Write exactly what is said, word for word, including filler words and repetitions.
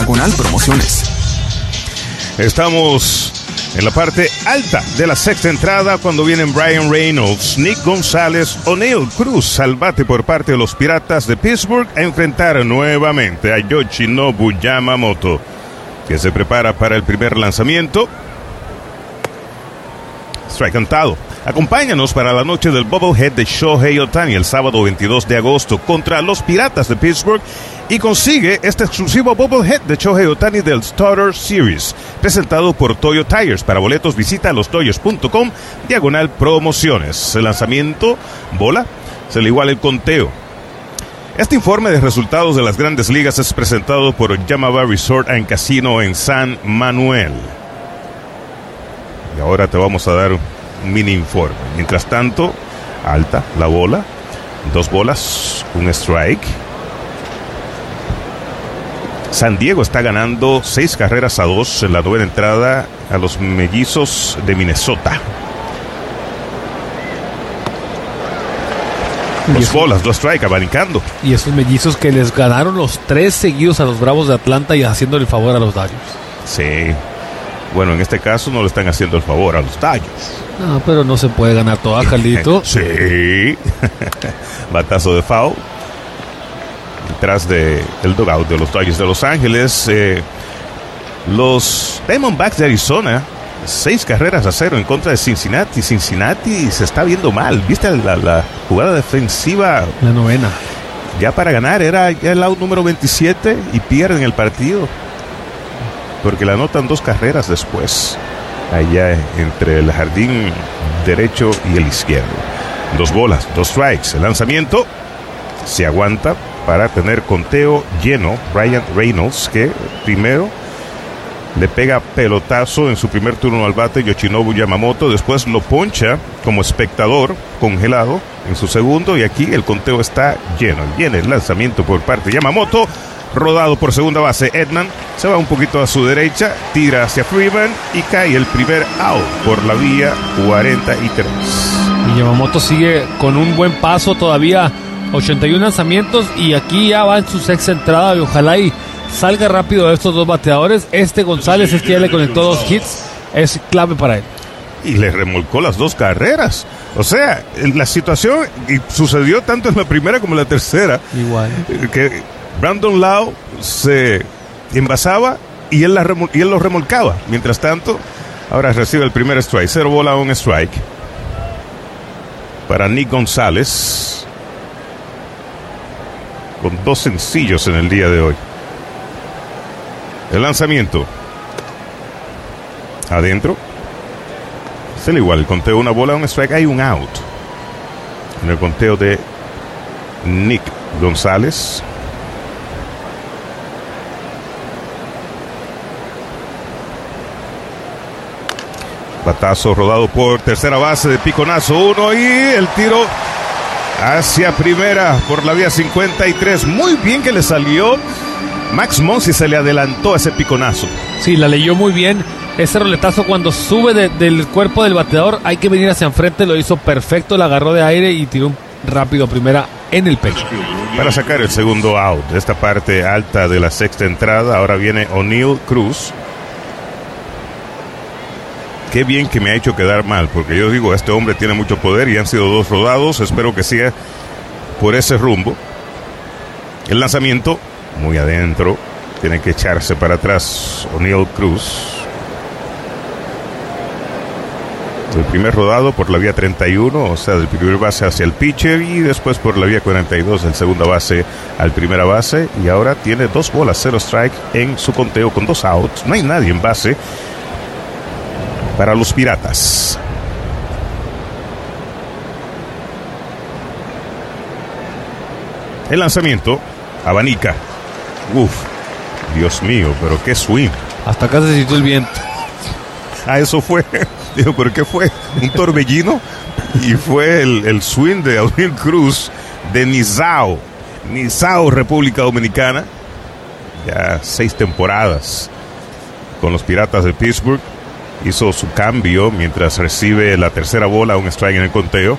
diagonal promociones. Estamos en la parte alta de la sexta entrada cuando vienen Brian Reynolds, Nick González, O'Neal Cruz al bate por parte de los Piratas de Pittsburgh a enfrentar nuevamente a Yoshinobu Yamamoto, que se prepara para el primer lanzamiento. Strike cantado. Acompáñanos para la noche del Bubblehead de Shohei Ohtani el sábado veintidós de agosto contra los Piratas de Pittsburgh y consigue este exclusivo Bubblehead de Shohei Ohtani del Starter Series, presentado por Toyo Tires. Para boletos visita lostoyos punto com, diagonal promociones. El lanzamiento, bola, se le iguala el conteo. Este informe de resultados de las Grandes Ligas es presentado por Yamava Resort and Casino en San Manuel. Y ahora te vamos a dar un mini informe. Mientras tanto, alta la bola, dos bolas, un strike. San Diego está ganando seis carreras a dos en la novena entrada a los Mellizos de Minnesota. Dos eso, bolas, dos strike, abanicando. Y esos Mellizos que les ganaron los tres seguidos a los Bravos de Atlanta y haciendo el favor a los Dodgers. Sí. Bueno, en este caso no le están haciendo el favor a los Dodgers. No, pero no se puede ganar toda, Carlito. Sí. Batazo de foul. Detrás de el dugout de los Dodgers de Los Ángeles. Eh, los Diamondbacks de Arizona, seis carreras a cero en contra de Cincinnati. Cincinnati se está viendo mal. ¿Viste la, la jugada defensiva? La novena. Ya para ganar era ya el out número veintisiete y pierden el partido. Porque le anotan dos carreras después, allá entre el jardín derecho y el izquierdo. Dos bolas, dos strikes. El lanzamiento se aguanta para tener conteo lleno. Brian Reynolds, que primero le pega pelotazo en su primer turno al bate Yoshinobu Yamamoto. Después lo poncha como espectador congelado en su segundo. Y aquí el conteo está lleno. Viene el lanzamiento por parte de Yamamoto. Rodado por segunda base, Edman se va un poquito a su derecha, tira hacia Freeman y cae el primer out por la vía cuarenta y tres. Y Yamamoto sigue con un buen paso, todavía ochenta y uno lanzamientos y aquí ya va en su sexta entrada y ojalá y salga rápido de estos dos bateadores. Este González es que ya le conectó dos hits, es clave para él. Y le remolcó las dos carreras. O sea, la situación sucedió tanto en la primera como en la tercera. Igual. Que Brandon Lowe se envasaba y él, la remol- y él lo remolcaba. Mientras tanto, ahora recibe el primer strike. Cero bola, un strike. Para Nick González. Con dos sencillos en el día de hoy. El lanzamiento. Adentro. Se le igual el conteo. Una bola, un strike. Hay un out. En el conteo de Nick González. Batazo rodado por tercera base de piconazo uno y el tiro hacia primera por la vía cincuenta y tres. Muy bien que le salió. Max Muncy se le adelantó a ese piconazo. Sí, la leyó muy bien. Ese roletazo cuando sube de, del cuerpo del bateador hay que venir hacia enfrente, lo hizo perfecto, la agarró de aire y tiró rápido a primera en el pecho. Para sacar el segundo out de esta parte alta de la sexta entrada, ahora viene O'Neal Cruz. Qué bien que me ha hecho quedar mal, porque yo digo, este hombre tiene mucho poder y han sido dos rodados. Espero que siga por ese rumbo. El lanzamiento, muy adentro. Tiene que echarse para atrás O'Neal Cruz. El primer rodado por la vía treinta y uno, o sea, del primer base hacia el pitcher, y después por la vía cuarenta y dos, del segunda base al primera base. Y ahora tiene dos bolas, cero strike en su conteo con dos outs. No hay nadie en base para los Piratas. El lanzamiento, abanica. Uf, Dios mío, pero qué swing. Hasta acá se sintió el viento. Ah, eso fue. Digo, ¿pero qué fue? Un torbellino. Y fue el, el swing de O'Neal Cruz de Nizao. Nizao, República Dominicana. Ya seis temporadas con los Piratas de Pittsburgh. Hizo su cambio mientras recibe la tercera bola, un strike en el conteo.